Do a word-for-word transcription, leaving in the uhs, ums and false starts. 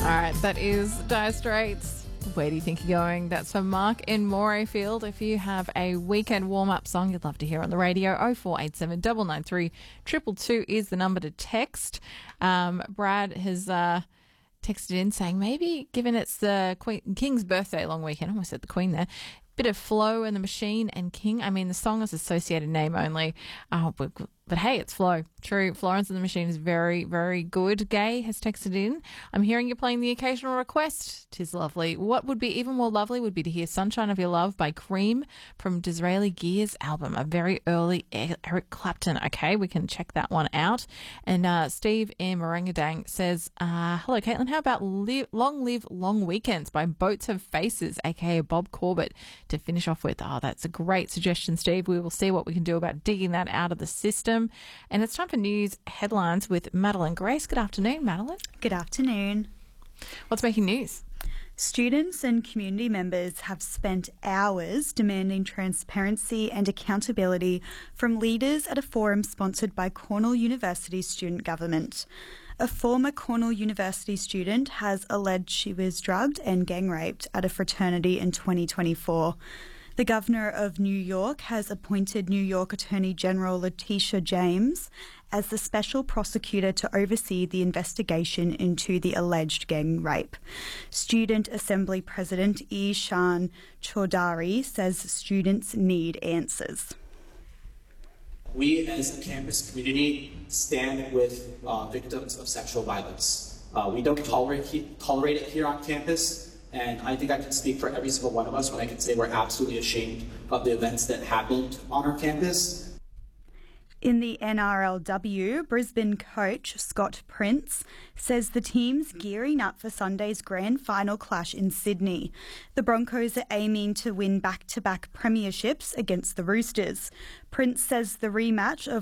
All right, that is Dire Straits. Where do you think you're going? That's for Mark in Morayfield. If you have a weekend warm-up song you'd love to hear on the radio, oh four eight seven, nine nine three, two two two is the number to text. Um, Brad has uh, texted in saying maybe, given it's the Queen, King's birthday long weekend, I almost said the Queen there, bit of Flo and the Machine and King. I mean, the song is associated name only, uh, but, but hey, it's Flo. True, Florence and the Machine is very, very good. Gay has texted in. I'm hearing you playing the occasional request. Tis lovely. What would be even more lovely would be to hear Sunshine of Your Love by Cream from Disraeli Gear's album, a very early Eric Clapton. Okay, we can check that one out. And uh, Steve in Morangadang says, uh, hello, Caitlin, how about live, Long Live Long Weekends by Boats Have Faces, aka Bob Corbett, to finish off with. Oh, that's a great suggestion, Steve. We will see what we can do about digging that out of the system. And it's time for news headlines with Madeline Grace. Good afternoon, Madeline. Good afternoon. What's making news? Students and community members have spent hours demanding transparency and accountability from leaders at a forum sponsored by Cornell University student government. A former Cornell University student has alleged she was drugged and gang raped at a fraternity in twenty twenty-four. The Governor of New York has appointed New York Attorney General Letitia James as the special prosecutor to oversee the investigation into the alleged gang rape. Student Assembly President Ishan Chaudhary says students need answers. We as a campus community stand with uh, victims of sexual violence. Uh, we don't tolerate, tolerate it here on campus. And I think I can speak for every single one of us when I can say we're absolutely ashamed of the events that happened on our campus. In the N R L W, Brisbane coach Scott Prince says the team's gearing up for Sunday's grand final clash in Sydney. The Broncos are aiming to win back-to-back premierships against the Roosters. Prince says the rematch of